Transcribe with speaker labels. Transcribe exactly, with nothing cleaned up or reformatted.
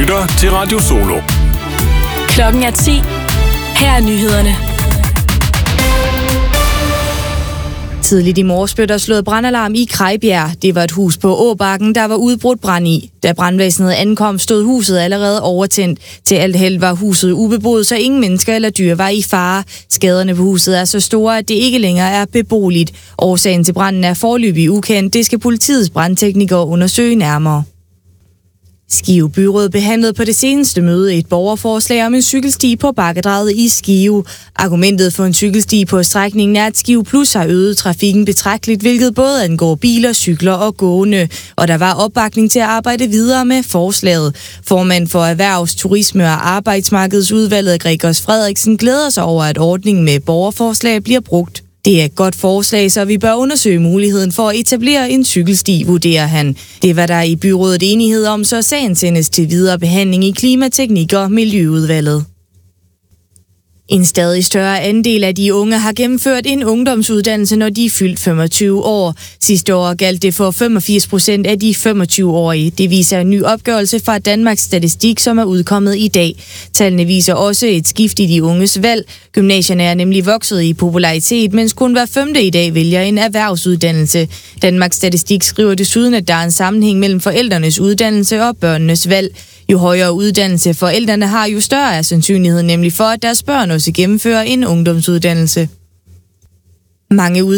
Speaker 1: lytter til Radio Solo.
Speaker 2: Klokken er ti. Her er nyhederne.
Speaker 3: Tidligt i morges blev der slået brandalarm i Krejbjerg. Det var et hus på Åbakken, der var udbrudt brand i. Da brandvæsenet ankom, stod huset allerede overtændt. Til alt held var huset ubeboet, så ingen mennesker eller dyr var i fare. Skaderne på huset er så store, at det ikke længere er beboeligt. Årsagen til branden er foreløbig ukendt. Det skal politiets brandteknikere undersøge nærmere. Skive Byråd behandlede på det seneste møde et borgerforslag om en cykelsti på Bakkedraget i Skive. Argumentet for en cykelsti på strækningen er, at Skive Plus har øget trafikken betragteligt, hvilket både angår biler, cykler og gående. Og der var opbakning til at arbejde videre med forslaget. Formand for Erhvervs-, Turisme- og Arbejdsmarkedsudvalget, Gregers Frederiksen, glæder sig over, at ordningen med borgerforslag bliver brugt. Det er et godt forslag, så vi bør undersøge muligheden for at etablere en cykelsti, vurderer han. Det var der i byrådet enighed om, så sagen sendes til videre behandling i Klimateknik- og Miljøudvalget. En stadig større andel af de unge har gennemført en ungdomsuddannelse, når de er fyldt femogtyve år. Sidste år galt det for femogfirs procent af de femogtyve-årige. Det viser en ny opgørelse fra Danmarks Statistik, som er udkommet i dag. Tallene viser også et skift i de unges valg. Gymnasierne er nemlig vokset i popularitet, mens kun hver femte i dag vælger en erhvervsuddannelse. Danmarks Statistik skriver desuden, at der er en sammenhæng mellem forældrenes uddannelse og børnenes valg. Jo højere uddannelse forældrene har, jo større er sandsynligheden nemlig for, at deres børn også gennemfører en ungdomsuddannelse. Mange